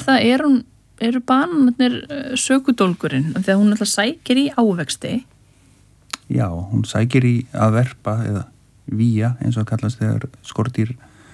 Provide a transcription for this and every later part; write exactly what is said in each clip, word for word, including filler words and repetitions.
það, er hún, eru bananarnir sökudólgurinn, þegar hún alltaf sækir í ávexti? Já, hún sækir í að verpa eða víja, eins og að kallast þegar skordýr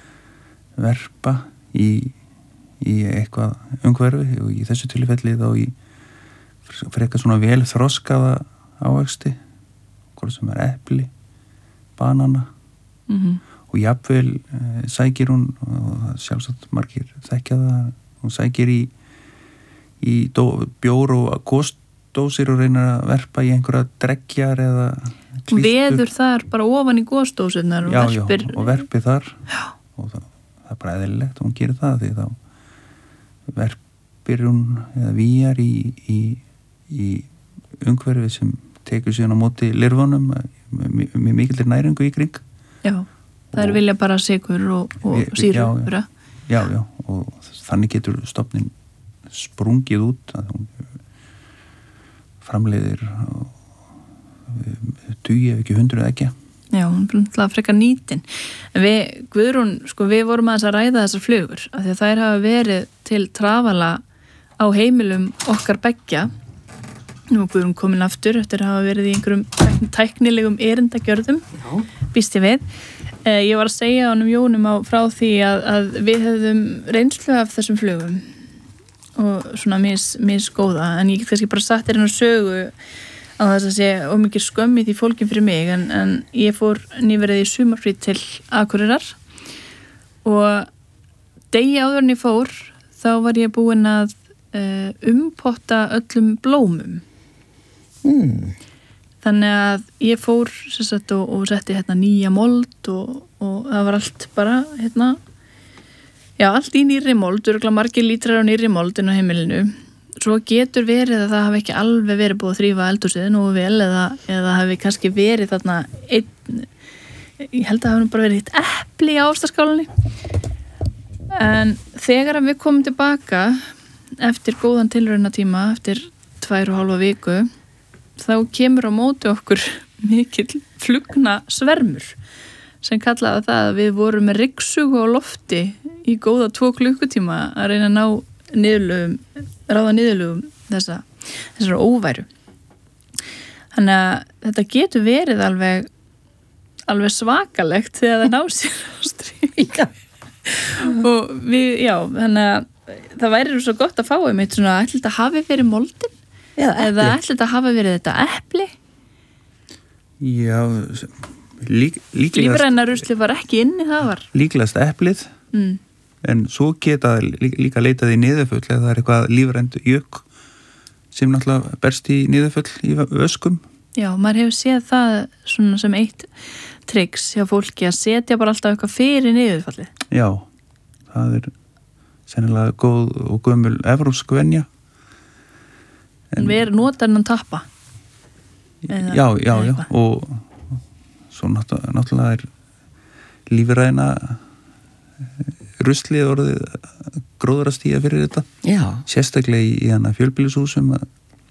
verpa í, í eitthvað umhverfi og í þessu tilfelli þá í frekar svona vel þroskaða ávexti, hvort sem er epli, banana Mm-hmm. og jafnvel e, sækir hún og sjálfsagt margir þekkja það, hún sækir í, í dó, bjór og gósdósir og reynir að verpa í einhverja dreggjar eða klístur. Veður þar bara ofan í gósdósirnar og já, verpir. Já, og verpir þar já. og það, það er bara eðlilegt og hún gerir það því þá verpir hún eða víjar í, í, í umhverfi sem tekur síðan á móti lirfunum með, með mikillir næringu í kring. Já, það er vilja bara sykur og, og vi, vi, sýru. Já, já, já, já, og þannig getur stofnin sprungið út að hún framleiðir tugi ef ekki hundruð ekki. Já, hún er alltaf frekar nýtin. En við, Guðrún, sko, við vorum aðeins að ræða þessar flugur, af því að þær hafa verið til trafala á heimilum okkar beggja. Nú er Guðrún komin aftur eftir að hafa verið í einhverjum tæknilegum erindagjörðum, býst ég við. Eh, ég var að segja honum Jónum á frá því að, að við hefðum reynslu af þessum flugum og svona mis, mis góða, en ég get kannski bara satt þér inn á sögu á þess að sé ómikið skömmi því fólkin fyrir mig, en, en ég fór nýverið í sumarfrí til Akureyrar og degi áður en ég fór þá var ég búin að uh, umpotta öllum blómum. Mm. Þannig að ég fór sagt, og, og setti hérna nýja mold og, og það var allt bara hérna, já, allt í nýrri mold, örgulega margir lítrar á nýrri mold inn á heimilinu. Svo getur verið að það hafi ekki alveg verið búið að þrífa eldhúsið nú vel eða, eða hafi kannski verið þarna einn, ég held að það hafi nú bara verið eitt epli í ástaskálinni. En þegar við komum tilbaka eftir góðan tilraunatíma, eftir tvær og hálfa viku, þá kemur á móti okkur mikill flugna svermur sem kallaði það að við vorum með ryksugu á lofti í góða tvo klukkutíma að reyna að ná niðurlögum, ráða niðurlögum þessa, þessar óværu. Þannig að þetta getur verið alveg alveg svakalegt þegar það ná sér á stríka. Og við, já, þannig að það væri svo gott að fá um eitt svona, ætli þetta hafi verið moldin? Eða ætli þetta hafi verið þetta epli? Já, lík, líklegast... Lífrænarusli var ekki inni, það var? Líklegast eplið, mm. en svo geta líka, líka leitað í niðurfull eða það er eitthvað lífrænt jökk sem náttúrulega berst í niðurfull í öskum. Já, maður hefur séð það svona sem eitt triks hjá fólki að setja bara alltaf eitthvað fyrir niðurfallið. Já, það er sennilega góð og gömul evrópsk venja. En við erum notarinn að tappa. Eða, já, já, já, og svo náttúrulega er lífræna ruslið orðið gróður að stíga fyrir þetta. Já. Sérstaklega í, í hana fjölbýlishúsum og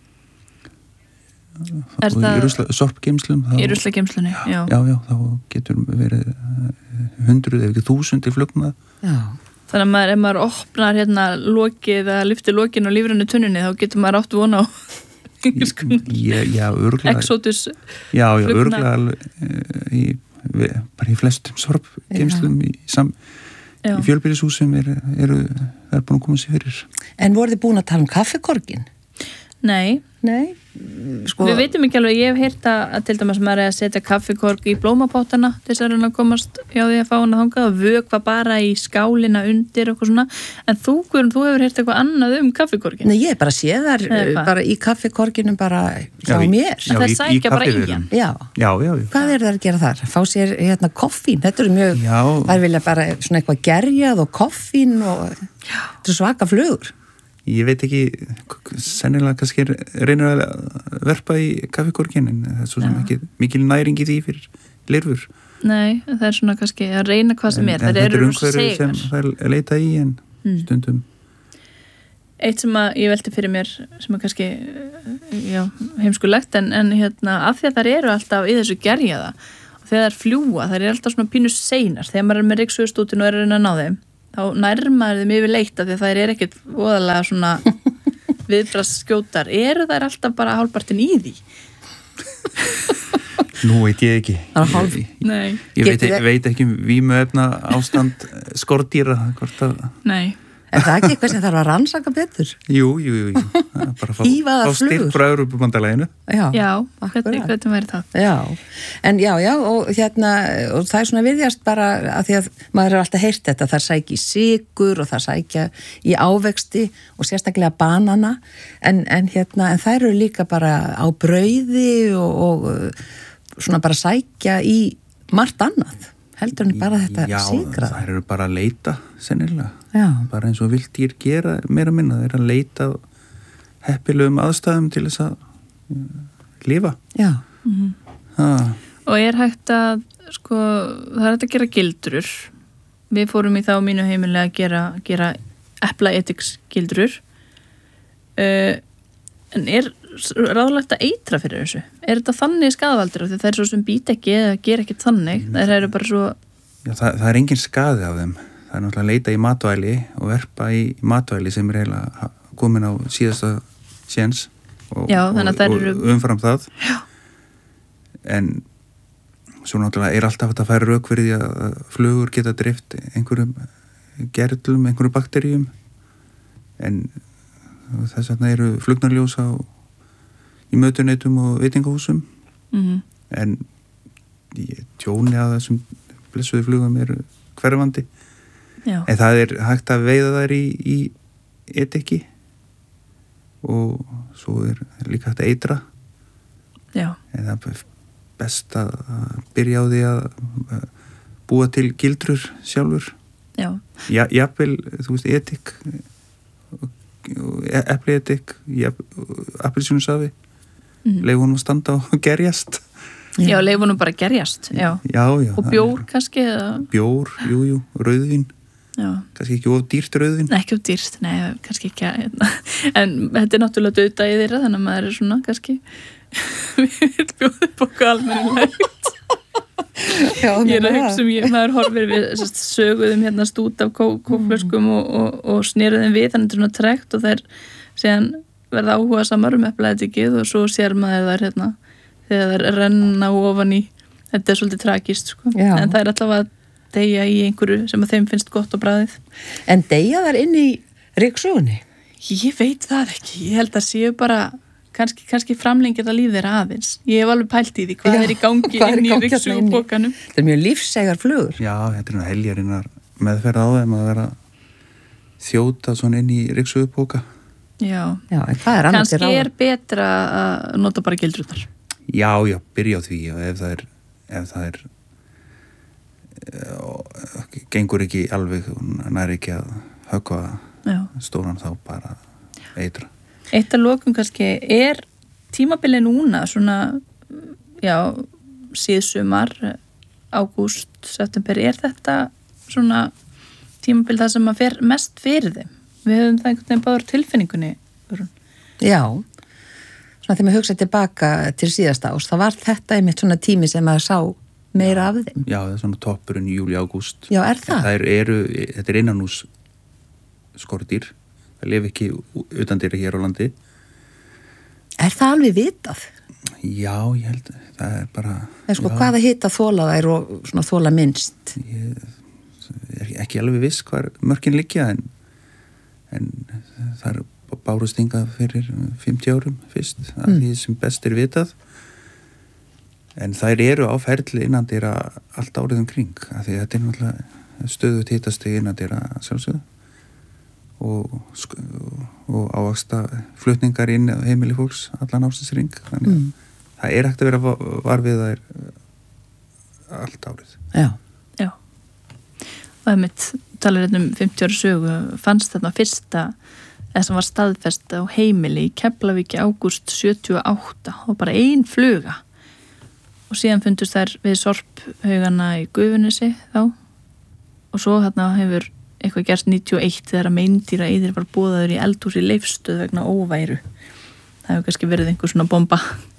í rusla, sorpgeymslum. Í ruslageymslunni, já. Já, já, þá getur verið hundruð ef ekki þúsundir flugnað. Já. Þannig að maður, ef maður opnar hérna lokið eða lyftir lokin á lífrænu tunnunni þá getur maður átt von á já, já, örglega exotus já, já, örglega í, bara í flestum sorpgeymslum í, í fjölbýlishúsum er, eru, það er búin að koma sér fyrir. En voru þið búin að tala um kaffikorgin? Nei. Nei. Sko... Við veitum ekki alveg, ég hef heyrt að til dæmis maður er að setja kaffikorg í blómapottana til þess að komast hjá því að fá hana þangað og vökva bara í skálina undir og svona, en þú, Guðrún, þú hefur heyrt eitthvað annað um kaffikorgin. Nei, ég er bara séð þar bara í kaffikorginum bara hjá já, mér. Já, það sækja bara í hann. Já. Já, já, já. Hvað er það að gera þar? Fá sér hérna koffín, þetta er mjög, já. Það er vilja bara svona eitthvað gerjað og koffín og þetta er svaka flugur. Ég veit ekki, sennilega kannski reynir að verpa í kaffikorgin en það er svo sem ekki mikil næring í því fyrir lirfur. Nei, það er svona kannski að reyna hvað sem en, er. En þetta er umhverfið sem það er leita í en mm. stundum. Eitt sem að ég velti fyrir mér sem er kannski já, heimskulegt en, en hérna, af því að þær eru alltaf í þessu gerjaða og þegar þær fljúa, þær eru alltaf svona pínu seinar þegar maður er með ryksuðustútin og er að reyna að ná þeim þá nærmaður þeim yfirleitt af því að þær er ekkit voðalega svona viðbragðsskjótar. Eru þær alltaf bara hálfpartin í því? Nú veit ég ekki. Það er hálf. Ég, Nei. ég veit, Getur- veit ekki um vímuefna ástand skordýra, hvort að Nei. Er það ekki eitthvað sem þarf að rannsaka betur? jú, jú, jú, jú. Það er bara að fá, Í hvaða fá flugur? styrk frá Evrópubandalæginu. Já, Já, akkurat. hvernig, hvernig væri það? Já, en já, já, og hérna, og það er svona virðjast bara að því að maður er alltaf heyrt þetta, það sækja í sykur og það sækja í ávexti og sérstaklega banana, en, en hérna, en þær eru líka bara á brauði og, og svona bara sækja í margt annað, heldur en bara þetta Já, sykrað. það eru bara að leita, sennilega. Já, Bara eins og viltýr gera meira minna, þeir eru að leita heppilegum aðstæðum til þess að uh, lifa. já, Það, Og er hægt að, sko, það er hægt að gera gildrur. Við fórum í þá á mínu heimili að gera, gera eplaetiks gildrur. Uh, en er ráðlegt að eitra fyrir þessu? Er þetta þannig skaðvaldur? Þegar það er svo sem být ekki eða ger ekki þannig. Það eru bara svo, já, það, það er engin skaði af þeim. Það er náttúrulega að leita í matvæli og verpa í matvæli sem er eiginlega komin á síðasta séns og, Já, þannig að þær og, eru- og umfram það. Já. En svo náttúrulega er alltaf hægt að færa rök fyrir því að flugur geta drift einhverjum gerlum, einhverjum bakteríum, en þess vegna eru flugnarljós á í mötuneytum og veitingahúsum, mm, en tjóni að þessum blessuðu flugum eru hverfandi. já, En það er hægt að veiða þær í, í etiki og svo er líka hægt að eitra, já, en það er best að byrja á því að búa til gildrur sjálfur. já, Ja, jafnvel, þú veist, etik, epli etik, appelsínusafi, mm. leif honum að standa og gerjast. já, leifunum bara gerjast, já. Já, já. Og bjór kannski, eða, Bjór, jú, jú, rauðvín, já. kannski ekki of dýrt rauðvín. Nei, ekki úr dýrst, nei, kannski ekki að, hérna. En þetta er náttúrulega döðdagi þeirra, þannig að maður er svona, kannski við vil bjóða upp okkur almennilegt. já, Ég er að hugsa um, ég, maður horfir við sest, söguðum hérna stút af kó, kóflöskum og, og, og snéruðum við, þannig svona trekt og þær síðan verða áhuga samar um eplaetikið og svo sér maður þær hérna, þegar þær renna ofan í, þetta er svolítið tragist, sko. Já. En það er allavega að deyja í einhverju sem að þeim finnst gott á bragðið. En deyja þar inn í ryksugunni? Ég veit það ekki, ég held að séu bara kannski, kannski framlengir að líf þeirra aðeins. Ég hef alveg pælt í því hvað Já, er í gangi hvað er í inn í gangi þarna inni? ryksugupokanum. Það er mjög lífsegar flugur. Já, þetta er nú heljarinnar meðferð á þeim að vera þjóta svona inn í ryksugupoka. Já, Já, en hvað er annars kannski er betra að nota bara gildrurnar. Já, já, byrja á því og ef það er, ef það er uh, gengur ekki alveg, nær ekki að höggva Já. stóran þá bara eitra. Eitt að lokum kannski er tímabili núna svona, já, síðsumar, ágúst, september, er þetta svona tímabili það sem að fer mest fyrir þeim? Við höfum það einhvern veginn báður tilfinningunni. Guðrún. Já, svona þegar maður hugsa tilbaka til síðasta ás, þá var þetta einmitt svona tími sem maður sá meira af þeim. Já, það er svona toppurinn í júli, ágúst. Já, er það? Það eru, þetta er innanús skordýr. Það lifi ekki utandýra hér á landi. Er það alveg vitað? Já, ég held, það er bara... Eða sko, já, hvaða hita þóla þær og svona þóla minnst? Ég er ekki alveg viss hvar mörkin liggja, en, en það er bárust hingað fyrir fimmtíu árum fyrst, af Mm. því sem best er vitað. En þær eru á ferli innandýra allt árið um kring, af því þetta er náttúrulega stöðut hitasti innandýra sjálfsögðu og, sk- og, og ávaksta flutningar inn á heimili fólks allan ásinsring, þannig að Mm. það er hægt að vera va- var við þær allt árið. Já, Já. Og það mitt talar hérna um fimmtíu ára sögu, fannst þarna fyrsta eða sem var staðfest á heimili í Keflavík í ágúst sjötíu og átta og bara ein fluga og síðan fundust þær við sorphaugana í Gufunesi þá og svo þarna hefur eitthvað gerst níutíu og eitt þegar að meindýra yfir var boðaður í eldhús í Leifsstöð vegna óværu. Það hefur kannski verið einhver svona bomba.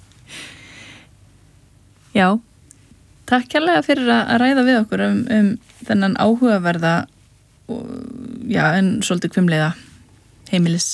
Já, takk kærlega fyrir að ræða við okkur um, um þennan áhugaverða og já, en svolítið hvimleiða heimilis